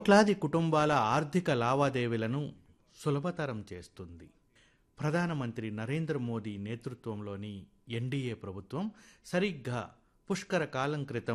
కోట్లాది కుటుంబాల ఆర్థిక లావాదేవీలను సులభతరం చేస్తుంది. ప్రధానమంత్రి నరేంద్ర మోదీ నేతృత్వంలోని ఎన్డీఏ ప్రభుత్వం సరిగ్గా పుష్కర కాలం క్రితం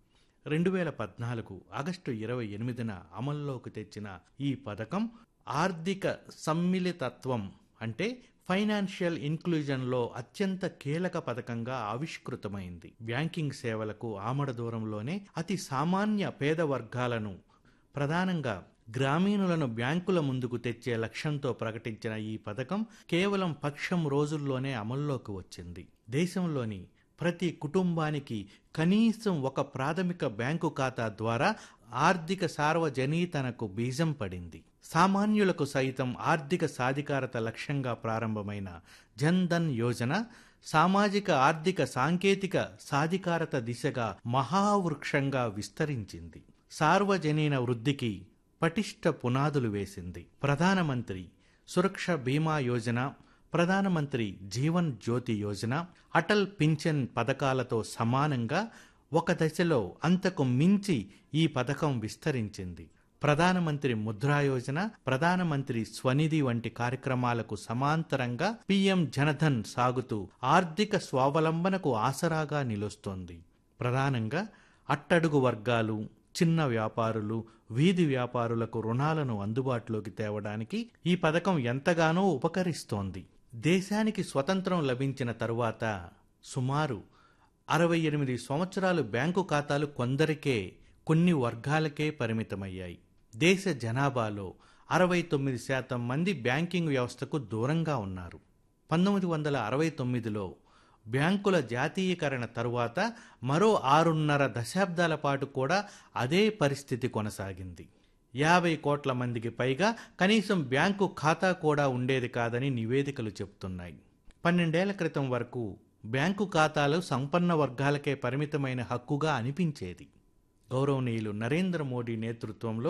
2014 ఆగస్టు 28న అమల్లోకి తెచ్చిన ఈ పథకం ఆర్థిక సమ్మిళితత్వం అంటే ఫైనాన్షియల్ ఇన్క్లూజన్లో అత్యంత కీలక పథకంగా ఆవిష్కృతమైంది. బ్యాంకింగ్ సేవలకు ఆమడ దూరంలోనే అతి సామాన్య పేద వర్గాలను, ప్రధానంగా గ్రామీణులను బ్యాంకుల ముందుకు తెచ్చే లక్ష్యంతో ప్రకటించిన ఈ పథకం కేవలం పక్షం రోజుల్లోనే అమల్లోకి వచ్చింది. దేశంలోని ప్రతి కుటుంబానికి కనీసం ఒక ప్రాథమిక బ్యాంకు ఖాతా ద్వారా ఆర్థిక సార్వజనీతనకు బీజం పడింది. సామాన్యులకు సైతం ఆర్థిక సాధికారత లక్ష్యంగా ప్రారంభమైన జన్ ధన్ యోజన సామాజిక ఆర్థిక సాంకేతిక సాధికారత దిశగా మహావృక్షంగా విస్తరించింది. సార్వజనీన వృద్ధికి పటిష్ట పునాదులు వేసింది. ప్రధానమంత్రి సురక్ష బీమా యోజన, ప్రధానమంత్రి జీవన్ జ్యోతి యోజన, అటల్ పింఛన్ పథకాలతో సమానంగా ఒక దశలో అంతకు మించి ఈ పథకం విస్తరించింది. ప్రధానమంత్రి ముద్రా యోజన, ప్రధానమంత్రి స్వనిధి వంటి కార్యక్రమాలకు సమాంతరంగా పీఎం జనధన్ సాగుతూ ఆర్థిక స్వావలంబనకు ఆసరాగా నిలుస్తోంది. ప్రధానంగా అట్టడుగు వర్గాలు, చిన్న వ్యాపారులు, వీధి వ్యాపారులకు రుణాలను అందుబాటులోకి తేవడానికి ఈ పథకం ఎంతగానో ఉపకరిస్తోంది. దేశానికి స్వతంత్రం లభించిన తరువాత సుమారు 68 సంవత్సరాలు బ్యాంకు ఖాతాలు కొందరికే, కొన్ని వర్గాలకే పరిమితమయ్యాయి. దేశ జనాభాలో 69% మంది బ్యాంకింగ్ వ్యవస్థకు దూరంగా ఉన్నారు. 1969లో బ్యాంకుల జాతీయకరణ తరువాత మరో 6.5 దశాబ్దాల పాటు కూడా అదే పరిస్థితి కొనసాగింది. 50 కోట్ల మందికి పైగా కనీసం బ్యాంకు ఖాతా కూడా ఉండేది కాదని నివేదికలు చెబుతున్నాయి. 12 ఏళ్ల క్రితం వరకు బ్యాంకు ఖాతాలు సంపన్న వర్గాలకే పరిమితమైన హక్కుగా అనిపించేది. గౌరవనీయులు నరేంద్ర మోడీ నేతృత్వంలో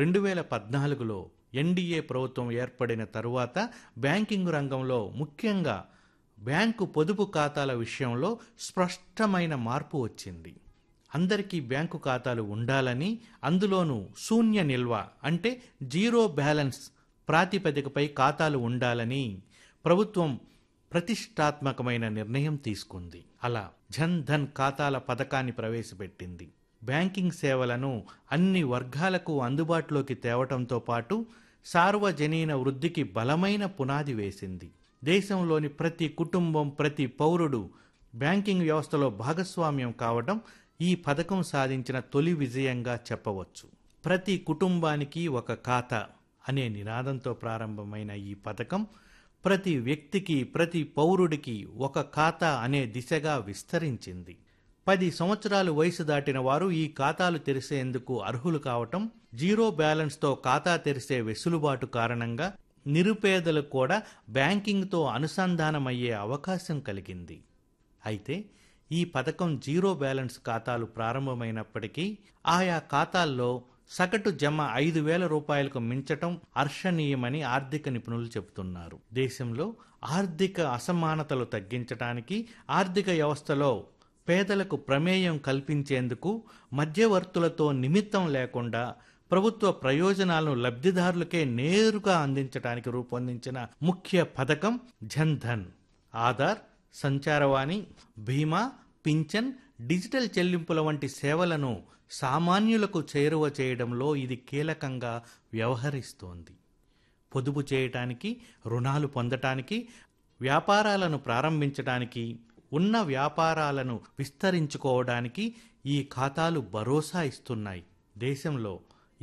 2014లో ఎన్డీఏ ప్రభుత్వం ఏర్పడిన తరువాత బ్యాంకింగ్ రంగంలో, ముఖ్యంగా బ్యాంకు పొదుపు ఖాతాల విషయంలో స్పష్టమైన మార్పు వచ్చింది. అందరికీ బ్యాంకు ఖాతాలు ఉండాలని, అందులోనూ శూన్య నిల్వ అంటే జీరో బ్యాలెన్స్ ప్రాతిపదికపై ఖాతాలు ఉండాలని ప్రభుత్వం ప్రతిష్టాత్మకమైన నిర్ణయం తీసుకుంది. అలా జన్ ధన్ ఖాతాల పథకాన్ని ప్రవేశపెట్టింది. బ్యాంకింగ్ సేవలను అన్ని వర్గాలకు అందుబాటులోకి తేవటంతో పాటు సార్వజనీన వృద్ధికి బలమైన పునాది వేసింది. దేశంలోని ప్రతి కుటుంబం, ప్రతి పౌరుడు బ్యాంకింగ్ వ్యవస్థలో భాగస్వామ్యం కావడం ఈ పథకం సాధించిన తొలి విజయంగా చెప్పవచ్చు. ప్రతి కుటుంబానికి ఒక ఖాతా అనే నినాదంతో ప్రారంభమైన ఈ పథకం ప్రతి వ్యక్తికి, ప్రతి పౌరుడికి ఒక ఖాతా అనే దిశగా విస్తరించింది. 10 సంవత్సరాలు వయసు దాటిన వారు ఈ ఖాతాలు తెరిసేందుకు అర్హులు కావటం, జీరో బ్యాలెన్స్తో ఖాతా తెరిసే వెసులుబాటు కారణంగా నిరుపేదలకు కూడా బ్యాంకింగ్తో అనుసంధానమయ్యే అవకాశం కలిగింది. అయితే ఈ పథకం జీరో బ్యాలెన్స్ ఖాతాలు ప్రారంభమైనప్పటికీ ఆయా ఖాతాల్లో సగటు జమ 5,000 రూపాయలకు మించటం హర్షణీయమని ఆర్థిక నిపుణులు చెబుతున్నారు. దేశంలో ఆర్థిక అసమానతలు తగ్గించడానికి, ఆర్థిక వ్యవస్థలో పేదలకు ప్రమేయం కల్పించేందుకు, మధ్యవర్తులతో నిమిత్తం లేకుండా ప్రభుత్వ ప్రయోజనాలను లబ్ధిదారులకే నేరుగా అందించడానికి రూపొందించిన ముఖ్య పథకం జన్ ధన్. ఆధార్, సంచారవాణి, బీమా, పింఛన్, డిజిటల్ చెల్లింపుల వంటి సేవలను సామాన్యులకు చేరువ చేయడంలో ఇది కీలకంగా వ్యవహరిస్తోంది. పొదుపు చేయటానికి, రుణాలు పొందటానికి, వ్యాపారాలను ప్రారంభించడానికి, ఉన్న వ్యాపారాలను విస్తరించుకోవడానికి ఈ ఖాతాలు భరోసా ఇస్తున్నాయి. దేశంలో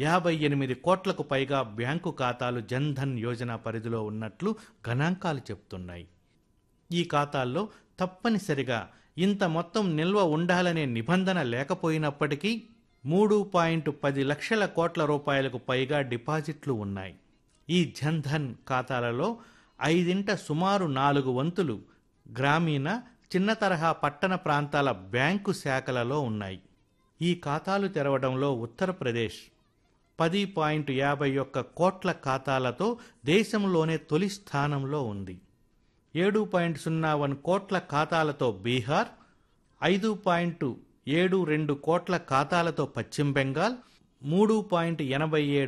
58 కోట్లకు పైగా బ్యాంకు ఖాతాలు జన్ ధన్ యోజన పరిధిలో ఉన్నట్లు గణాంకాలు చెబుతున్నాయి. ఈ ఖాతాల్లో తప్పనిసరిగా ఇంత మొత్తం నిల్వ ఉండాలనే నిబంధన లేకపోయినప్పటికీ 3.10 లక్షల కోట్ల రూపాయలకు పైగా డిపాజిట్లు ఉన్నాయి. ఈ జన్ ధన్ ఖాతాలలో 5 సుమారు 4 వంతులు గ్రామీణ, చిన్న తరహా పట్టణ ప్రాంతాల బ్యాంకు శాఖలలో ఉన్నాయి. ఈ ఖాతాలు తెరవడంలో ఉత్తరప్రదేశ్ 10.51 కోట్ల ఖాతాలతో దేశంలోనే తొలి స్థానంలో ఉంది. 7.01 కోట్ల ఖాతాలతో బీహార్, 5.72 కోట్ల ఖాతాలతో పశ్చిమ బెంగాల్, 3.87